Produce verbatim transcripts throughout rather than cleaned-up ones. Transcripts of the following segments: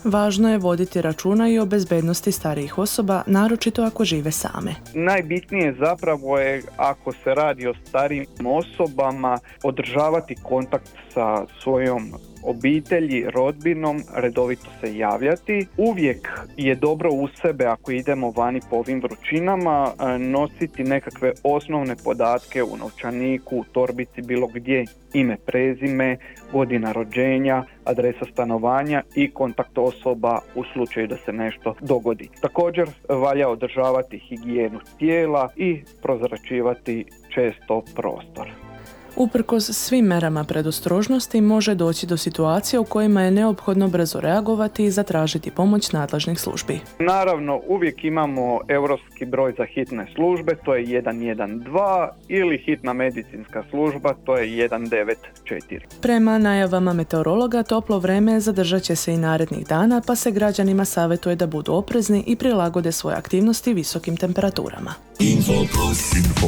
važno je voditi računa i o bezbednosti starijih osoba, naročito ako žive same. Najbitnije zapravo je, ako se radi o starijim osobama, održavati kontakt sa svojom obitelji, rodbinom, redovito se javljati. Uvijek je dobro u sebe, ako idemo vani po ovim vrućinama, nositi nekakve osnovne podatke u novčaniku, u torbici, bilo gdje, ime, prezime, godina rođenja, adresa stanovanja i kontakt osoba u slučaju da se nešto dogodi. Također valja održavati higijenu tijela i prozračivati često prostor. Uprkos svim merama predostrožnosti može doći do situacija u kojima je neophodno brzo reagovati i zatražiti pomoć nadležnih službi. Naravno, uvijek imamo europski broj za hitne službe, to je jedan jedan dva, ili hitna medicinska služba, to je jedan devet četiri. Prema najavama meteorologa, toplo vreme zadržat će se i narednih dana, pa se građanima savjetuje da budu oprezni i prilagode svoje aktivnosti visokim temperaturama. Info plus. Info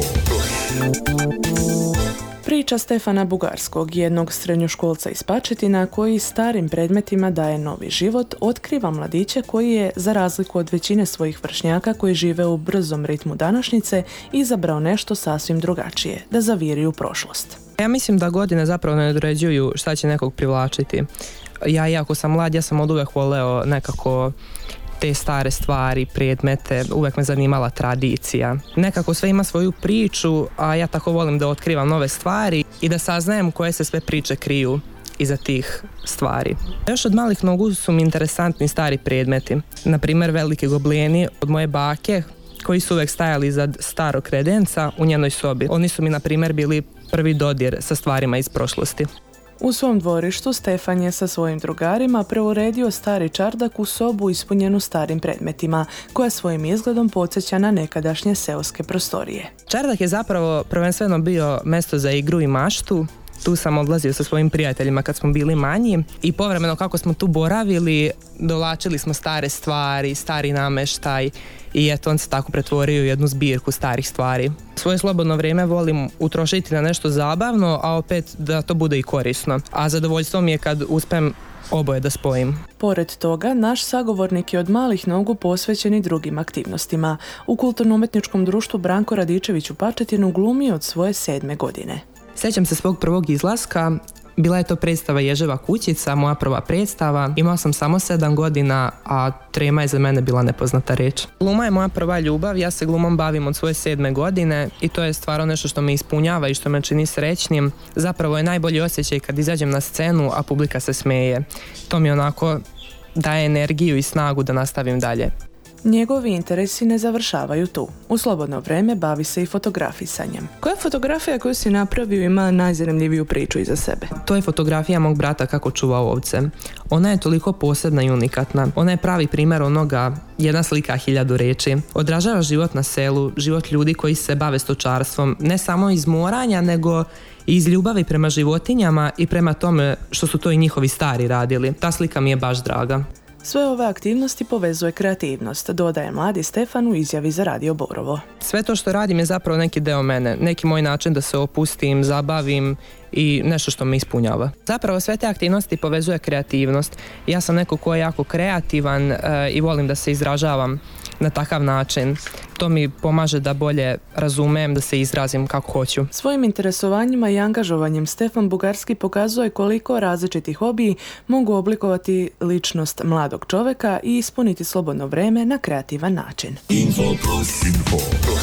plus. Priča Stefana Bugarskog, jednog srednjoškolca iz Pačetina koji starim predmetima daje novi život, otkriva mladiće koji je, za razliku od većine svojih vršnjaka koji žive u brzom ritmu današnjice, izabrao nešto sasvim drugačije, da zaviri u prošlost. Ja mislim da godine zapravo ne određuju šta će nekog privlačiti. Ja, iako sam mlad, ja sam od uvek voleo nekako te stare stvari, predmete, uvek me zanimala tradicija. Nekako sve ima svoju priču, a ja tako volim da otkrivam nove stvari i da saznajem koje se sve priče kriju iza tih stvari. Još od malih nogu su mi interesantni stari predmeti. Naprimjer, veliki goblijeni od moje bake, koji su uvek stajali iza starog kredenca u njenoj sobi. Oni su mi, na primjer, bili prvi dodir sa stvarima iz prošlosti. U svom dvorištu Stefan je sa svojim drugarima preuredio stari čardak u sobu ispunjenu starim predmetima, koja svojim izgledom podsjeća na nekadašnje seoske prostorije. Čardak je zapravo prvenstveno bio mjesto za igru i maštu. Tu sam odlazio sa svojim prijateljima kad smo bili manji i povremeno kako smo tu boravili, dolačili smo stare stvari, stari nameštaj i eto on se tako pretvorio u jednu zbirku starih stvari. Svoje slobodno vrijeme volim utrošiti na nešto zabavno, a opet da to bude i korisno. A zadovoljstvo mi je kad uspem oboje da spojim. Pored toga, naš sagovornik je od malih nogu posvećen i drugim aktivnostima. U kulturno-umetničkom društvu Branko Radičević u Pačetinu glumi od svoje sedme godine. Sjećam se svog prvog izlaska, bila je to predstava Ježeva kućica, moja prva predstava. Imao sam samo sedam godina, a trema je za mene bila nepoznata riječ. Gluma je moja prva ljubav, ja se glumom bavim od svoje sedme godine i to je stvarno nešto što me ispunjava i što me čini srećnim. Zapravo je najbolji osjećaj kad izađem na scenu, a publika se smeje. To mi onako daje energiju i snagu da nastavim dalje. Njegovi interesi ne završavaju tu. U slobodno vrijeme bavi se i fotografisanjem. Koja fotografija koju si napravio ima najzanimljiviju priču iza sebe? To je fotografija mog brata kako čuva ovce. Ona je toliko posebna i unikatna. Ona je pravi primjer onoga jedna slika hiljadu reči. Odražava život na selu, život ljudi koji se bave stočarstvom, ne samo iz moranja, nego i iz ljubavi prema životinjama i prema tome što su to i njihovi stari radili. Ta slika mi je baš draga. Sve ove aktivnosti povezuje kreativnost, dodaje mladi Stefan u izjavi za Radio Borovo. Sve to što radim je zapravo neki deo mene, neki moj način da se opustim, zabavim i nešto što me ispunjava. Zapravo sve te aktivnosti povezuje kreativnost. Ja sam neko ko je jako kreativan e, i volim da se izražavam na takav način. To mi pomaže da bolje razumem, da se izrazim kako hoću. Svojim interesovanjima i angažovanjem Stefan Bugarski pokazuje koliko različiti hobiji mogu oblikovati ličnost mladog čovjeka i ispuniti slobodno vrijeme na kreativan način. Info plus. Info plus.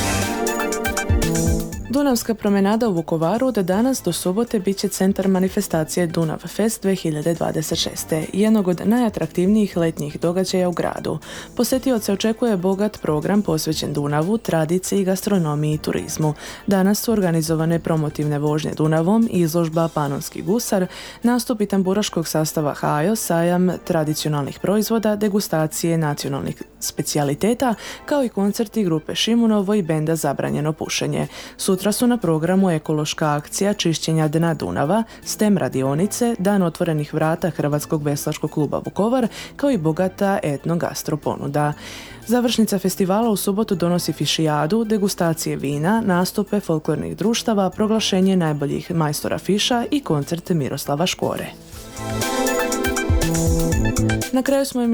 Dunavska promenada u Vukovaru od danas do subote bit će centar manifestacije Dunav Fest dvije hiljade dvadeset šeste, jednog od najatraktivnijih letnjih događaja u gradu. Posjetioce očekuje bogat program posvećen Dunavu, tradiciji, gastronomiji i turizmu. Danas su organizovane promotivne vožnje Dunavom, izložba Panonski gusar, nastupi tamburaškog sastava Hajo, sajam tradicionalnih proizvoda, degustacije nacionalnih specijaliteta, kao i koncerti grupe Šimunovo i benda Zabranjeno pušenje. Sutra su na programu ekološka akcija čišćenja dna Dunava, stem radionice, dan otvorenih vrata Hrvatskog veslačkog kluba Vukovar, kao i bogata etno-gastro ponuda. Završnica festivala u subotu donosi fišijadu, degustacije vina, nastupe folklornih društava, proglašenje najboljih majstora fiša i koncert Miroslava Škore. Na kraju smo